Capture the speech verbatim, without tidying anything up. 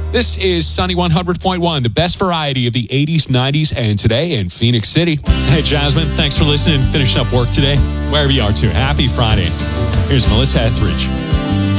This is Sunny one hundred point one, the best variety of the eighties, nineties, and today in Phoenix City. Hey, Jasmine, thanks for listening. Finishing up work today, wherever you are, too. Happy Friday. Here's Melissa Etheridge.